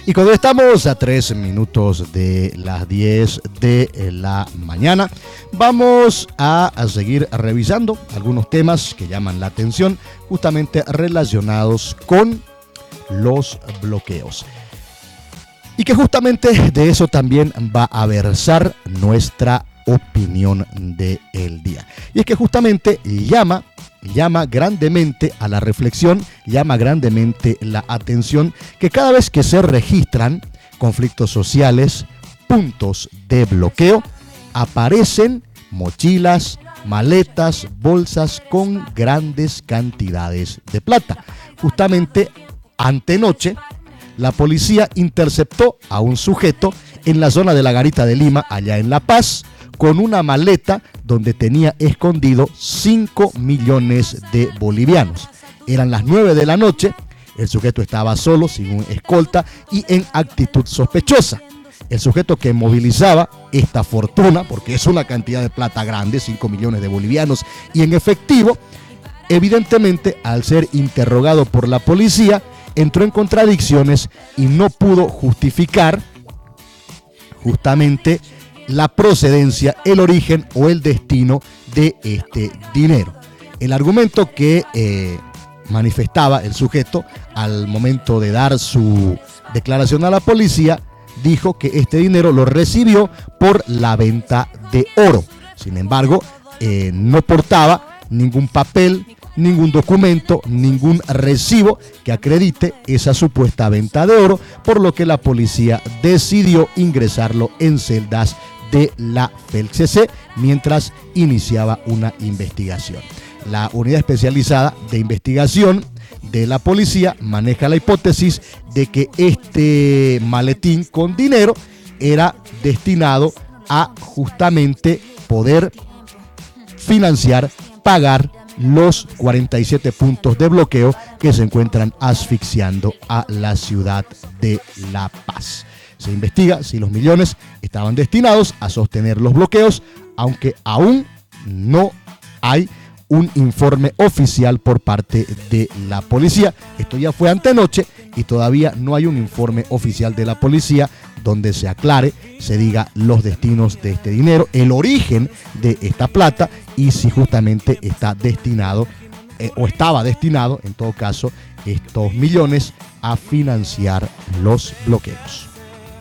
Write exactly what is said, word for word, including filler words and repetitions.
Y cuando estamos a tres minutos de las diez de la mañana, vamos a, a seguir revisando algunos temas que llaman la atención, justamente relacionados con los bloqueos. Y que justamente de eso también va a versar nuestra opinión del día. Y es que justamente llama llama grandemente a la reflexión, llama grandemente la atención que cada vez que se registran conflictos sociales, puntos de bloqueo, aparecen mochilas, maletas, bolsas con grandes cantidades de plata. Justamente antenoche, la policía interceptó a un sujeto en la zona de la Garita de Lima, allá en La Paz, con una maleta donde tenía escondido cinco millones de bolivianos. Eran las nueve de la noche, el sujeto estaba solo, sin un escolta y en actitud sospechosa. El sujeto que movilizaba esta fortuna, porque es una cantidad de plata grande, cinco millones de bolivianos, y en efectivo, evidentemente, al ser interrogado por la policía, entró en contradicciones y no pudo justificar justamente la procedencia, el origen o el destino de este dinero. El argumento que eh, manifestaba el sujeto al momento de dar su declaración a la policía, dijo que este dinero lo recibió por la venta de oro. Sin embargo, eh, no portaba ningún papel, ningún documento, ningún recibo que acredite esa supuesta venta de oro, por lo que la policía decidió ingresarlo en celdas de la F E L C C mientras iniciaba una investigación. La unidad especializada de investigación de la policía maneja la hipótesis de que este maletín con dinero era destinado a justamente poder financiar, pagar los cuarenta y siete puntos de bloqueo que se encuentran asfixiando a la ciudad de La Paz. Se investiga si los millones estaban destinados a sostener los bloqueos, aunque aún no hay un informe oficial por parte de la policía. Esto ya fue antenoche y todavía no hay un informe oficial de la policía donde se aclare, se diga los destinos de este dinero, el origen de esta plata y si justamente está destinado eh, o estaba destinado, en todo caso, estos millones a financiar los bloqueos.